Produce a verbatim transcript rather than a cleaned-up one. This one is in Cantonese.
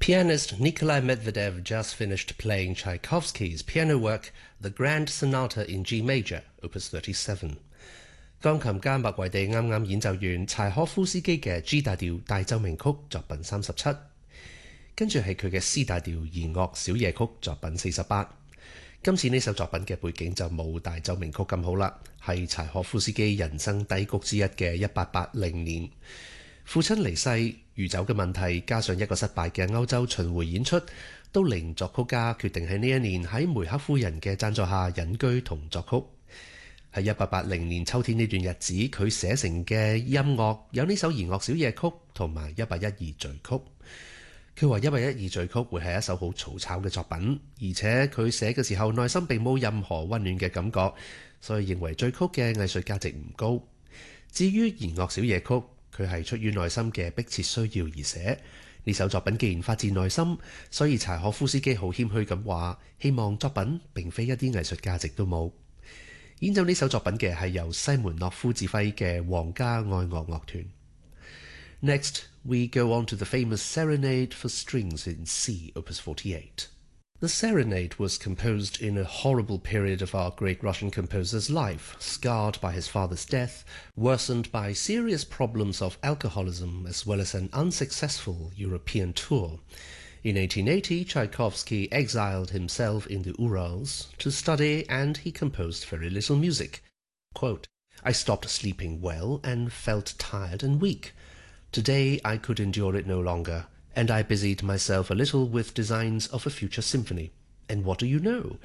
Pianist Nikolai Medvedev just finished playing Tchaikovsky's piano work, The Grand Sonata in G Major, Opus thirty-seven. 鋼琴家麥維地啱啱演奏完柴可夫斯基嘅 G 大調大奏鳴曲作品三十七，跟住係佢嘅 C 大調弦樂小夜曲作品四十八。今次呢首作品嘅背景就冇大奏鳴曲咁好啦，係柴可夫斯基人生低谷之一嘅一八八零年，父親離世、酗酒嘅問題，加上一個失敗嘅歐洲巡迴演出，都令作曲家決定喺呢一年喺梅克夫人嘅贊助下隱居同作曲。喺一八八零年秋天呢段日子，佢寫成嘅音樂有呢首弦樂小夜曲同埋一八一二序曲。佢話一八一二序曲會係一首好嘈吵嘅作品，而且佢寫嘅時候內心並冇任何溫暖嘅感覺，所以認為序曲嘅藝術價值唔高。至於弦樂小夜曲，佢係出於內心嘅迫切需要而寫。呢首作品既然發自內心，所以柴可夫斯基好謙虛咁話，希望作品並非一啲藝術價值都冇。演奏呢首作品嘅係由西門諾夫指揮嘅皇家愛樂樂團。Next, we go on to the famous Serenade for Strings in C, Opus forty-eight. The Serenade was composed in a horrible period of our great Russian composer's life, scarred by his father's death, worsened by serious problems of alcoholism, as well as an unsuccessful European tour. In eighteen eighty, Tchaikovsky exiled himself in the Urals to study, and he composed very little music. Quote, I stopped sleeping well and felt tired and weak. Today I could endure it no longer, and I busied myself a little with designs of a future symphony. And what do you know?